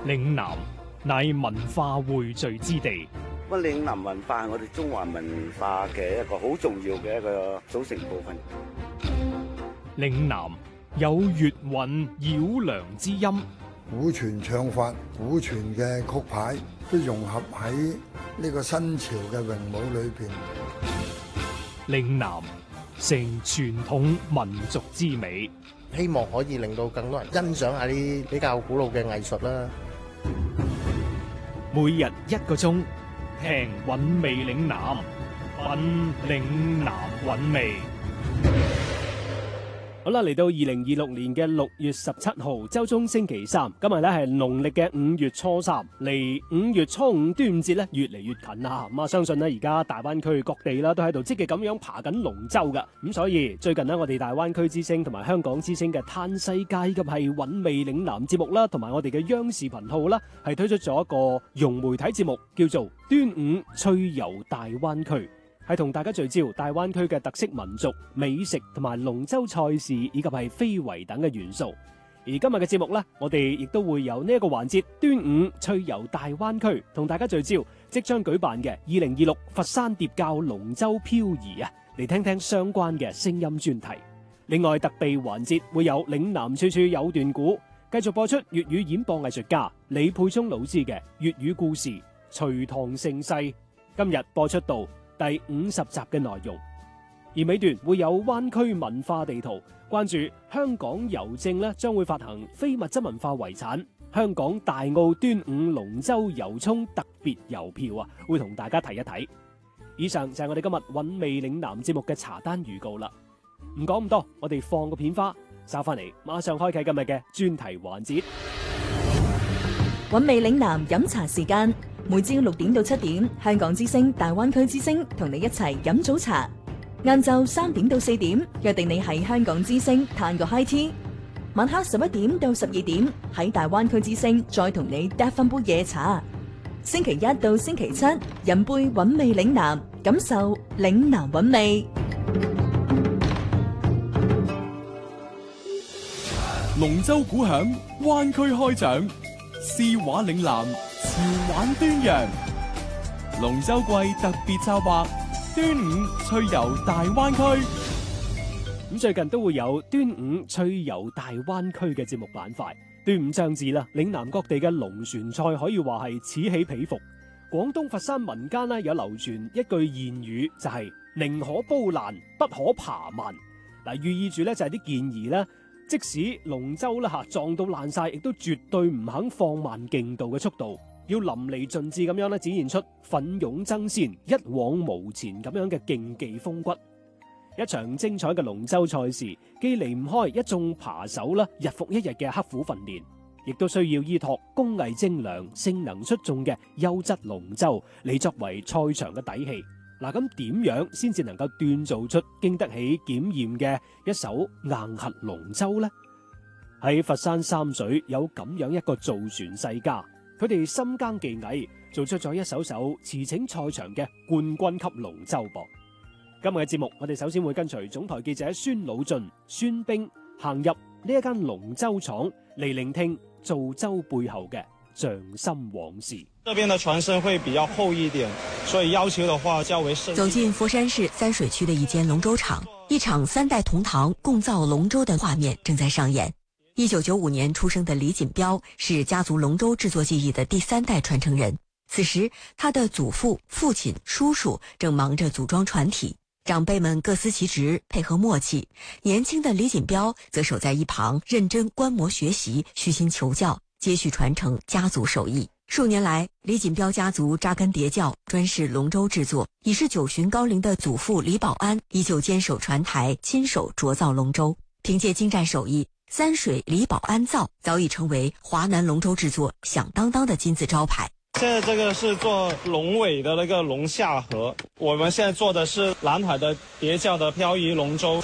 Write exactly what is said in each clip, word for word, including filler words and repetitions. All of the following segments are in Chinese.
嶺南乃文化匯聚之地。 咁嶺南文化係我哋中華文化嘅一個好重要嘅一個組成部分。 嶺南有粵韻繞梁之音， 古傳唱法、古傳嘅曲牌都融合喺呢個新潮嘅詠舞裏邊。 嶺南成傳統民族之美， 希望可以令到更多人欣賞下啲比較古老嘅藝術啦。 每日一個鐘，聽韻味嶺南，品嶺南韻味。好啦，嚟到二零二六年嘅六月十七號，周中星期三，今日咧係農曆嘅五月初三，離五月初五端午節咧越嚟越近啦。咁啊，相信咧而家大灣區各地啦都喺度積極咁樣爬緊龍舟噶。咁所以最近呢，我哋大灣區之聲同埋香港之聲嘅嘆世界以及係韻味嶺南節目啦，同埋我哋嘅央視頻號啦，係推出咗一個融媒體節目，叫做端午趣遊大灣區。係同大家聚焦大灣區嘅特色民族美食同埋龍舟賽事以及係非遺等嘅元素。而今日嘅節目呢，我哋亦都會有呢一個環節端午趣遊大灣區，同大家聚焦即將舉辦嘅二零二六佛山疊教龍舟漂移啊，嚟聽聽相關嘅聲音專題。另外特備環節會有嶺南處處有段古，繼續播出粵語演播藝術家李沛聰老師嘅粵語故事《隋唐盛世》，今日播出到第五十集嘅內容，而尾段會有灣區文化地圖，關注香港郵政咧將會發行非物質文化遺產香港大澳端午龍舟遊涌特別郵票啊，會同大家睇一睇。以上就係我哋今日韻味嶺南節目嘅茶單預告啦。唔講咁多，我哋放個片花，稍翻嚟馬上開啟今日嘅專題環節。 韻味嶺南飲茶時間。每朝六點到七點，香港之聲、大灣區之聲同你一齊飲早茶。晏晝三點到四點，約定你喺香港之聲嘆個 high tea。晚黑十一點到十二點，喺大灣區之聲再同你嗒翻杯夜茶。星期一到星期七，飲杯韻味嶺南，感受嶺南韻味。 龍舟鼓響，灣區開獎，詩畫嶺南。潮玩端陽，龍舟季特別策劃，端午趣遊大灣區。 咁最近都會有端午趣遊大灣區嘅節目板塊。端午將至啦，嶺南各地嘅龍船賽可以話係此起彼伏。廣東佛山民間呢有流傳一句諺語，就係、是、寧可煲爛，不可爬慢。嗱，寓意住咧就係啲健兒咧，即使龍舟啦吓撞到爛晒，亦都絕對唔肯放慢勁度嘅速度。要淋漓盡致咁樣咧，展現出奮勇爭先、一往無前咁樣嘅競技風骨。一場精彩嘅龍舟賽事，既離唔開一眾扒手啦，日復一日嘅刻苦訓練，亦都需要依託工藝精良、性能出眾嘅優質龍舟嚟作為賽場嘅底氣。嗱，咁點樣先至能夠鍛造出經得起檢驗嘅一艘硬核龍舟呢？喺佛山三水有咁樣一個造船世家。佢哋深耕技藝，做出咗一艘艘馳騁賽場嘅冠軍級龍舟噃。今日嘅節目，我哋首先會跟隨總台記者孫老俊、孫兵行入呢一間龍舟廠，嚟聆聽造舟背後嘅匠心往事。 這邊的船身會比較厚一點，所以要求的話較為深。 走進佛山市三水區的一間龍舟廠，一場三代同堂共造龍舟的畫面正在上演。一九九五年出生的李錦標是家族龍舟製作技藝的第三代傳承人。此時，他的祖父、父親、叔叔正忙着組裝船體，長輩們各司其職，配合默契。年輕的李錦標則守在一旁，認真觀摩學習，虛心求教，接續傳承家族手藝。數年來，李錦標家族扎根疊教，專事龍舟製作。已是九旬高齡的祖父李保安依舊堅守船台，親手琢造龍舟。憑借精湛手藝，三水李保安造早已成為華南龍舟製作響當當的金字招牌。 現在這個是做龍尾的那個龍下河，我們現在做的是南海的疊教的漂移龍舟。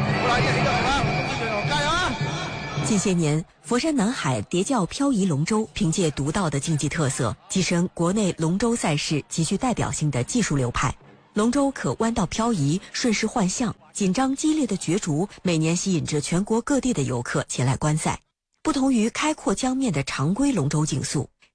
近些年，佛山南海疊教漂移龍舟憑借獨到的競技特色，躋身國內龍舟賽事極具代表性的技術流派。龍舟可彎道漂移，順勢換向，緊張激烈的角逐每年吸引着全國各地的遊客前來觀賽。不同於開闊江面的常規龍舟競速，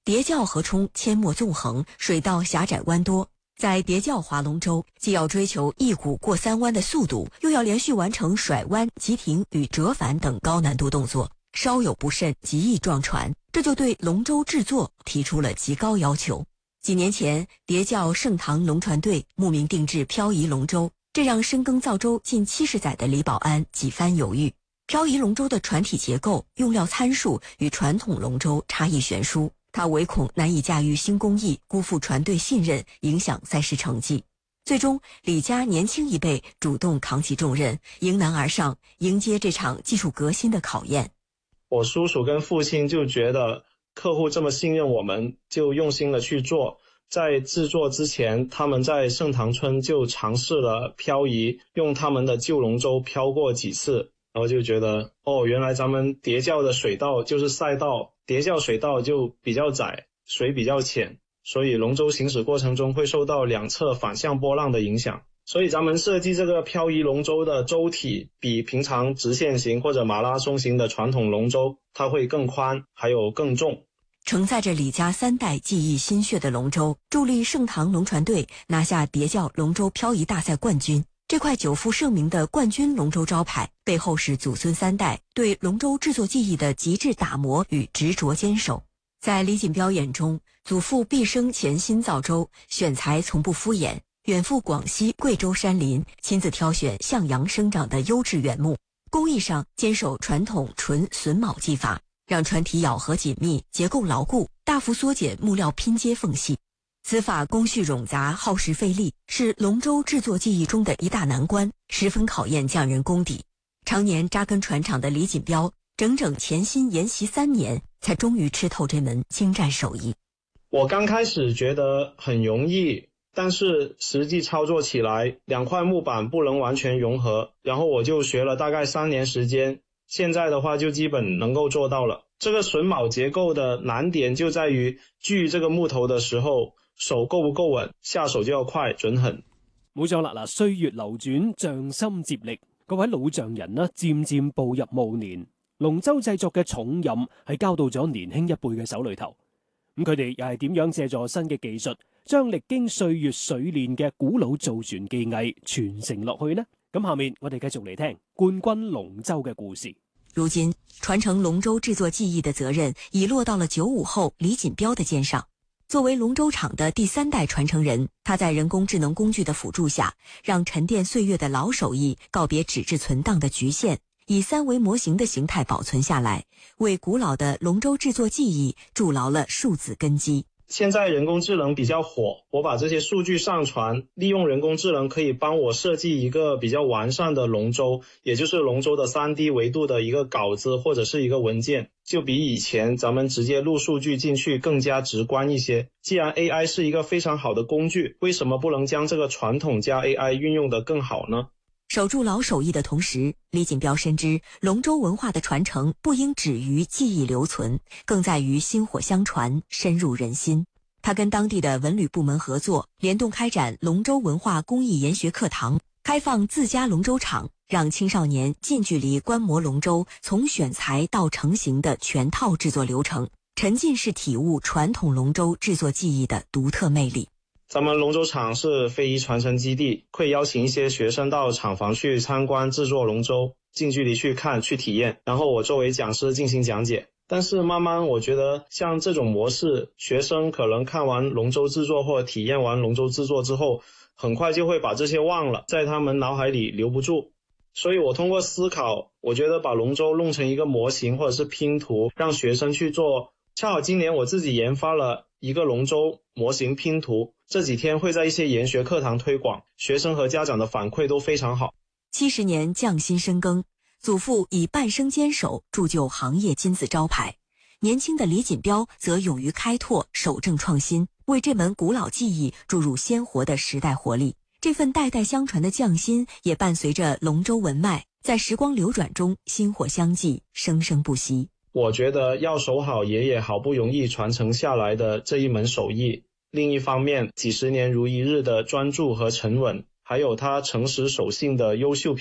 叠教河冲阡陌纵横，水道狭窄弯多。在叠教划龙舟，既要追求一股过三弯的速度，又要连续完成甩弯、急停与折返等高难度动作，稍有不慎极易撞船，这就对龙舟制作提出了极高要求。几年前，叠教盛唐龙船队慕名定制漂移龙舟，这让深耕造舟近七十载的李保安几番犹豫。漂移龙舟的船体结构、用料参数与传统龙舟差异悬殊，他唯恐难以驾驭新工艺，辜负船队信任，影响赛事成绩。最终，李家年轻一辈主动扛起重任，迎难而上，迎接这场技术革新的考验。 我叔叔跟父亲就觉得客户这么信任我们，就用心的去做。在制作之前，他们在盛唐村就尝试了漂移，用他们的旧龙舟漂过几次，然后就觉得哦，原来咱们叠教的水道就是赛道，叠教水道就比较窄，水比较浅，所以龙舟行驶过程中会受到两侧反向波浪的影响。所以咱们设计这个漂移龙舟的舟体比平常直线型或者马拉松型的传统龙舟它会更宽，还有更重。 承载着李家三代技艺心血的龙舟，助力盛唐龙船队拿下叠教龙舟漂移大赛冠军。这块久负盛名的冠军龙舟招牌，背后是祖孙三代对龙舟制作技艺的极致打磨与执着坚守。在李锦标眼中，祖父毕生潜心造舟，选材从不敷衍，远赴广西、贵州山林，亲自挑选向阳生长的优质原木，工艺上坚守传统纯榫卯技法，让船体咬合紧密，结构牢固，大幅缩减木料拼接缝隙。此法工序冗杂，耗时费力，是龙舟制作技艺中的一大难关，十分考验匠人功底。常年扎根船厂的李锦标，整整潜心研习三年，才终于吃透这门精湛手艺。 我刚开始觉得很容易，但是实际操作起来，两块木板不能完全融合，然后我就学了大概三年时间，现在的话就基本能够做到了。这个榫卯结构的難點就在於鋸這個木頭的時候，手夠不夠穩，下手就要快準狠。 冇錯啦，嗱，歲月流轉，匠心接力，各位老匠人呢，漸漸步入暮年，龍舟製作嘅重任係交到咗年輕一輩嘅手裏頭。咁佢哋又係點樣借助新嘅技術，將歷經歲月水練嘅古老造船技藝傳承落去呢？咁下面我哋繼續嚟聽冠軍龍舟嘅故事。 如今，傳承龍舟製作技藝的責任已落到了九五後李錦標的肩上。作為龍舟廠的第三代傳承人，他在人工智能工具的輔助下，讓沉澱歲月的老手藝告別紙質存檔的局限，以三維模型的形態保存下來，為古老的龍舟製作技藝築牢了數字根基。 現在人工智能比較火，我把這些數據上傳，利用人工智能可以幫我設計一個比較完善的龍舟，也就是龍舟的 三 D 維度的一個稿子或者是一個文件，就比以前咱們直接錄數據進去更加直觀一些。既然 A I 是一個非常好的工具，為什麼不能將這個傳統加 A I 運用得更好呢？ 守住老手藝的同時，李錦標深知龍舟文化的傳承不應止於記憶留存，更在於薪火相傳，深入人心。他跟當地的文旅部門合作，聯動開展龍舟文化公益研學課堂，開放自家龍舟場，讓青少年近距離觀摩龍舟從選材到成型的全套製作流程，沉浸式體悟傳統龍舟製作技藝的獨特魅力。 咱們龍舟廠是非遺傳承基地，會邀請一些學生到廠房去參觀製作龍舟，近距離去看去體驗，然後我作為講師進行講解。但是慢慢我覺得像這種模式，學生可能看完龍舟製作或者體驗完龍舟製作之後，很快就會把這些忘了，在他們腦海裡留不住。所以我通過思考，我覺得把龍舟弄成一個模型或者是拼圖，讓學生去做。恰好今年我自己研發了一個龍舟模型拼圖，這幾天會在一些研學課堂推廣，學生和家長的反饋都非常好。 七十年匠心深耕，祖父以半生堅守鑄就行業金字招牌，年輕的李錦標則勇於開拓，守正創新，為這門古老技藝注入鮮活的時代活力。這份代代相傳的匠心也伴隨着龍舟文脈，在時光流轉中薪火相繼，生生不息。 我覺得要守好爺爺好不容易傳承下來的這一門手藝，另一方面幾十年如一日的專注和沉穩，還有他誠實守信的優秀